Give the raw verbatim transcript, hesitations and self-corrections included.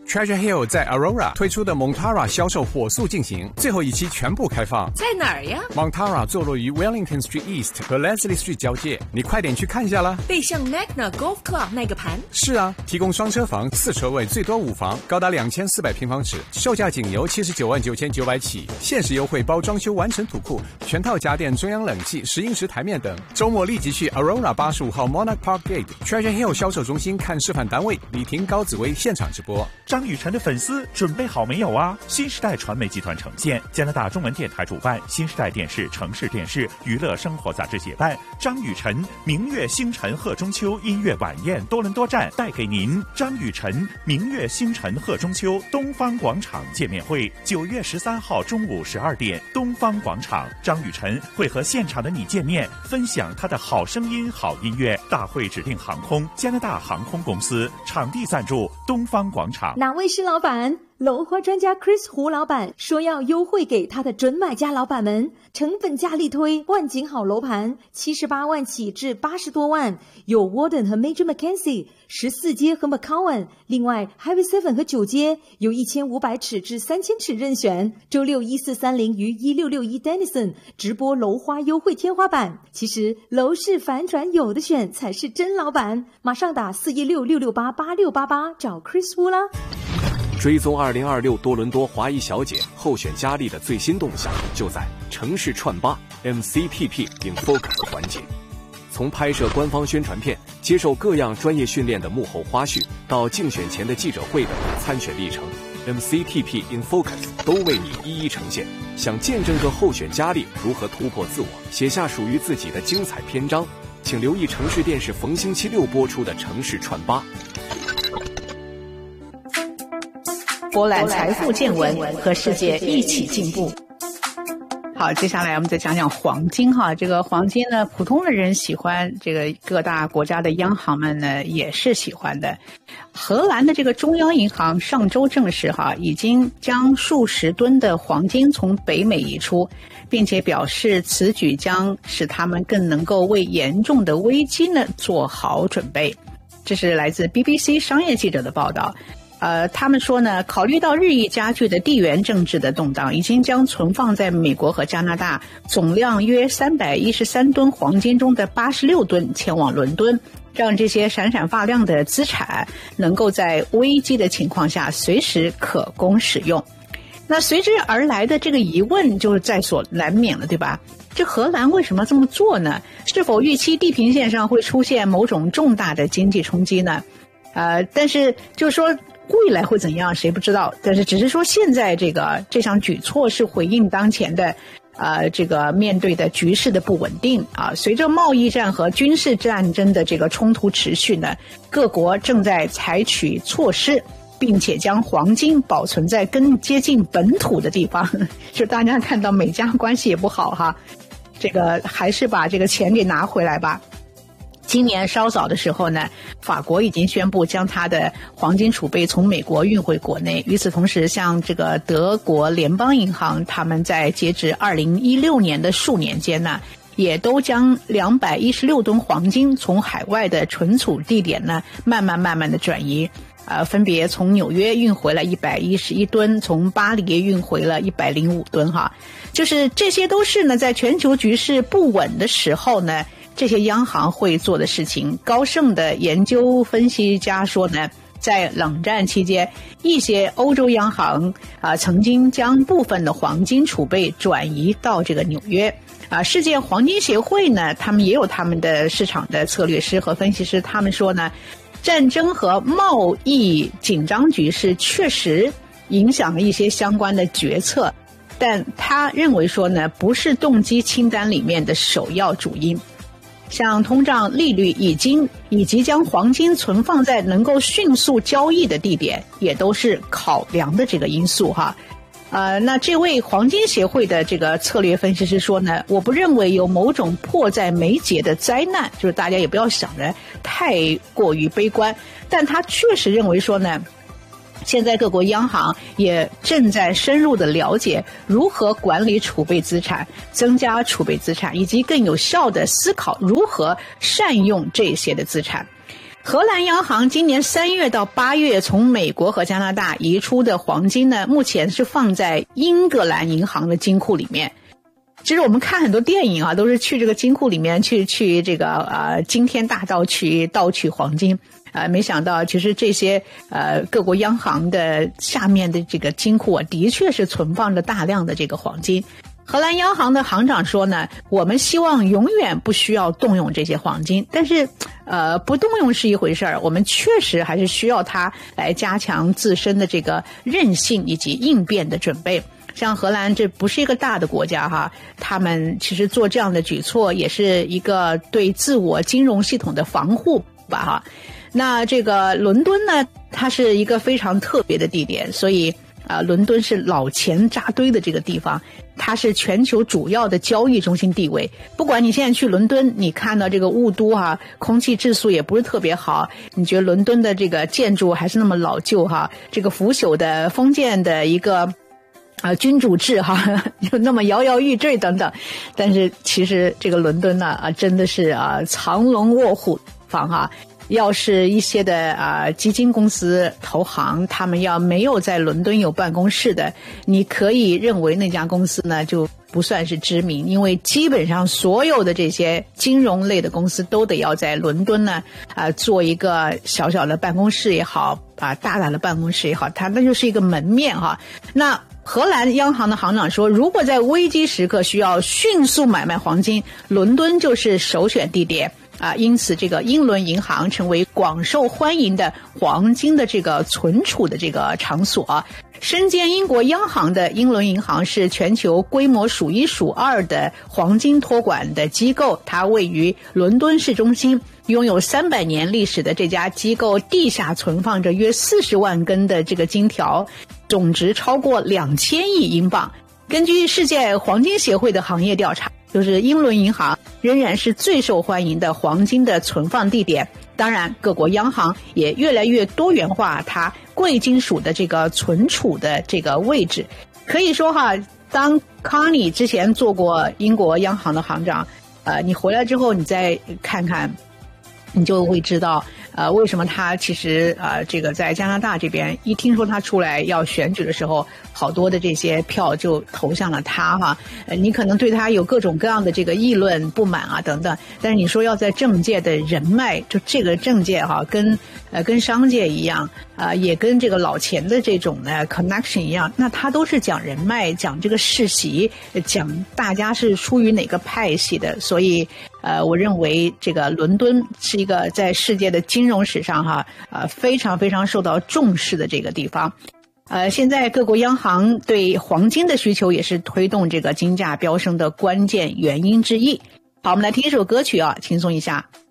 Treasure Hill 在 Aurora 推出的 Montara 销售火速进行，最后一期全部开放。 在哪儿呀？ Montara 坐落于 Wellington Street East 和 Leslie Street 交界，你快点去看一下啦。 背向 Magna Golf Club 那个盘？ 是啊，提供双车房、四车位，最多五房，高达两千四百平方尺，售价仅由七十九万九千九百起，限时优惠包装修完成土库，全套家电、中央冷气、十英尺台面等。周末立即去 Aurora 八十五号 Monarch Park Gate Treasure Hill 销售中心看示范单位，李婷、高紫薇现场直播。 张雨晨的粉丝准备好没有啊？新时代传媒集团呈现，加拿大中文电台主办，新时代电视、城市电视、娱乐生活杂志协办，张雨晨明月星辰贺中秋音乐晚宴多伦多站带给您张雨晨明月星辰贺中秋东方广场见面会，九月十三号中午十二点，东方广场，张雨晨会和现场的你见面，分享他的好声音、好音乐。大会指定航空加拿大航空公司，场地赞助东方广场。 哪位是老板？楼花专家 Chris 胡老板说要优惠给他的准买家老板们，成本价力推，万景好楼盘七十八万起至八十多万，有 Warden 和 Major Mackenzie 十四街和 McCowan， 另外 Highway seven 和九街有一千五百尺至三千尺任选。周六一四三零于一六六一 Denison 直播楼花优惠天花板。其实楼市反转有的选才是真老板，马上打四一六六六八八六八八找 Chris 胡啦。 追踪二零二六多伦多华裔小姐候选佳丽的最新动向，就在城市串吧 M C T P in Focus 环节。从拍摄官方宣传片、接受各样专业训练的幕后花絮，到竞选前的记者会的参选历程 ，M C T P in Focus 都为你一一呈现。想见证个候选佳丽如何突破自我，写下属于自己的精彩篇章，请留意城市电视逢星期六播出的城市串吧。 博览财富见闻，和世界一起进步。好，接下来我们再讲讲黄金哈。这个黄金呢，普通的人喜欢，这个各大国家的央行们呢也是喜欢的。荷兰的这个中央银行上周证实哈，已经将数十吨的黄金从北美移出，并且表示此举将使他们更能够为严重的危机呢做好准备。这是来自 B B C 商业记者的报道。呃，他们说呢，考虑到日益加剧的地缘政治的动荡，已经将存放在美国和加拿大总量约三百一十三吨黄金中的八十六吨前往伦敦，让这些闪闪发亮的资产能够在危机的情况下随时可供使用。那随之而来的这个疑问就在所难免了，对吧？这荷兰为什么这么做呢？是否预期地平线上会出现某种重大的经济冲击呢？呃，但是就是说未来会怎样谁不知道，但是只是说现在这个这项举措是回应当前的呃这个面对的局势的不稳定啊。随着贸易战和军事战争的这个冲突持续呢，各国正在采取措施，并且将黄金保存在更接近本土的地方。就大家看到美加关系也不好哈，这个还是把这个钱给拿回来吧。今年稍早的时候呢，法国已经宣布将它的黄金储备从美国运回国内。与此同时，像这个德国联邦银行，他们在截至二零一六年的数年间呢，也都将两百一十六吨黄金从海外的存储地点呢，慢慢慢慢的转移。呃，分别从纽约运回了一百一十一吨，从巴黎运回了一百零五吨哈。就是这些都是呢，在全球局势不稳的时候呢，这些央行会做的事情。高盛的研究分析家说呢，在冷战期间，一些欧洲央行啊、呃、曾经将部分的黄金储备转移到这个纽约啊、呃。世界黄金协会呢，他们也有他们的市场的策略师和分析师，他们说呢，战争和贸易紧张局势确实影响了一些相关的决策，但他认为说呢，不是动机清单里面的首要主因。像通胀、利率已经以及将黄金存放在能够迅速交易的地点，也都是考量的这个因素哈。呃，那这位黄金协会的这个策略分析师说呢，我不认为有某种迫在眉睫的灾难，就是大家也不要想得太过于悲观，但他确实认为说呢，现在各国央行也正在深入的了解如何管理储备资产，增加储备资产，以及更有效的思考如何善用这些的资产。 荷兰央行今年三月到八月从美国和加拿大移出的黄金呢，目前是放在英格兰银行的金库里面。其实我们看很多电影啊，都是去这个金库里面去去这个呃惊天大盗去盗取黄金，呃，没想到其实这些呃各国央行的下面的这个金库啊，的确是存放着大量的这个黄金。荷兰央行的行长说呢，我们希望永远不需要动用这些黄金，但是呃不动用是一回事儿，我们确实还是需要它来加强自身的这个韧性以及应变的准备。像荷兰这不是一个大的国家哈，他们其实做这样的举措也是一个对自我金融系统的防护吧哈。那这个伦敦呢，它是一个非常特别的地点，所以啊，伦敦是老钱扎堆的这个地方，它是全球主要的交易中心地位。不管你现在去伦敦，你看到这个雾都哈、啊，空气质素也不是特别好，你觉得伦敦的这个建筑还是那么老旧哈，这个腐朽的封建的一个啊君主制哈，就那么摇摇欲坠等等。但是其实这个伦敦呢啊，真的是啊藏龙卧虎房哈。要是一些的啊、呃、基金公司投行，他们要没有在伦敦有办公室的，你可以认为那家公司呢就不算是知名，因为基本上所有的这些金融类的公司都得要在伦敦呢啊、呃、做一个小小的办公室也好啊、呃、大大的办公室也好，它那就是一个门面哈。那荷兰央行的行长说，如果在危机时刻需要迅速买卖黄金，伦敦就是首选地点。啊，因此这个英伦银行成为广受欢迎的黄金的这个存储的这个场所。身兼英国央行的英伦银行是全球规模数一数二的黄金托管的机构，它位于伦敦市中心，拥有三百年历史的这家机构地下存放着约四十万根的这个金条，总值超过两千亿英镑。根据世界黄金协会的行业调查，就是英伦银行仍然是最受欢迎的黄金的存放地点。当然，各国央行也越来越多元化它贵金属的这个存储的这个位置。可以说哈，当康尼之前做过英国央行的行长，呃，你回来之后你再看看，你就会知道呃为什么他其实呃这个在加拿大这边一听说他出来要选举的时候，好多的这些票就投向了他哈。呃你可能对他有各种各样的这个议论不满啊等等，但是你说要在政界的人脉，就这个政界哈跟呃跟商界一样啊、呃、也跟这个老钱的这种呢 connection 一样，那他都是讲人脉，讲这个世袭，讲大家是出于哪个派系的。所以呃我认为这个伦敦是一个在世界的金融史上哈呃非常非常受到重视的这个地方。呃，现在各国央行对黄金的需求也是推动这个金价飙升的关键原因之一。好，我们来听一首歌曲啊，轻松一下。